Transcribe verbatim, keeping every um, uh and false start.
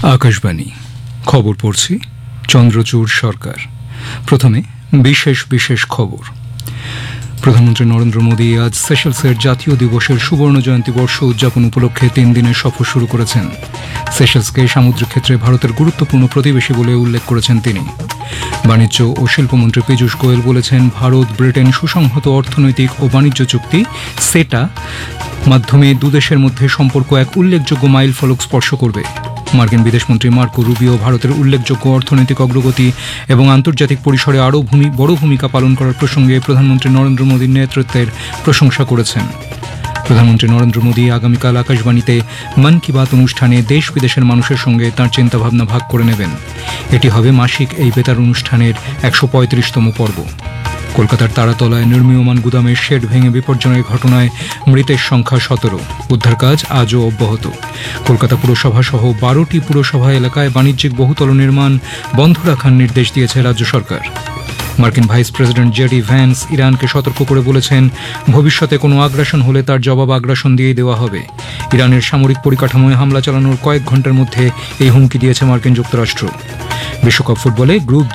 আকাশবাণী খবর পড়ছি চন্দ্রচূড় সরকার। প্রথমে বিশেষ বিশেষ খবর। প্রধানমন্ত্রী নরেন্দ্র মোদী আজ সেশেলসের জাতীয় দিবসের সুবর্ণ জয়ন্তী বর্ষ উদযাপন উপলক্ষে তিন দিনের সফর শুরু করেছেন। সেশেলসকে সামুদ্রিক ক্ষেত্রে ভারতের গুরুত্বপূর্ণ প্রতিবেশী বলে উল্লেখ করেছেন তিনি। বাণিজ্য ও শিল্পমন্ত্রী পীযূষ গোয়েল বলেছেন, ভারত ব্রিটেন সুসংহত অর্থনৈতিক ও বাণিজ্য চুক্তি সেটা মাধ্যমে দুদেশের মধ্যে সম্পর্ক এক উল্লেখযোগ্য মাইল ফলক স্পর্শ করবে। মার্কিন বিদেশমন্ত্রী মার্কো রুবিও ভারতের উল্লেখযোগ্য অর্থনৈতিক অগ্রগতি এবং আন্তর্জাতিক পরিসরে আরও বড় ভূমিকা পালন করার প্রসঙ্গে প্রধানমন্ত্রী নরেন্দ্র মোদীর নেতৃত্বের প্রশংসা করেছেন। প্রধানমন্ত্রী নরেন্দ্র মোদী আগামীকাল আকাশবাণীতে মন কি বাত অনুষ্ঠানে দেশ বিদেশের মানুষের সঙ্গে তাঁর চিন্তাভাবনা ভাগ করে নেবেন। এটি হবে মাসিক এই বেতার অনুষ্ঠানের একশো পঁয়ত্রিশতম পর্ব। কলকাতার তারাতলায় নির্মীয়মান গুদামের শেড ভেঙে বিপর্যয়ের ঘটনায় মৃতের সংখ্যা সতেরো। উদ্ধার কাজ আজও অব্যাহত। কলকাতা পুরসভা সহ বারোটি পুরসভা এলাকায় বাণিজ্যিক বহুতল নির্মাণ বন্ধ রাখার নির্দেশ দিয়েছে রাজ্য সরকার। মার্কিন ভাইস প্রেসিডেন্ট জেডি ভ্যান্স ইরানকে সতর্ক করে বলেছেন, ভবিষ্যতে কোনো আগ্রাসন হলে তার জবাব আগ্রাসন দিয়েই দেওয়া হবে। ইরানের সামরিক পরিকাঠামোয় হামলা চালানোর কয়েক ঘন্টার মধ্যে এই হুমকি দিয়েছে মার্কিন যুক্তরাষ্ট্র। বিশ্বকাপ ফুটবলে গ্রুপ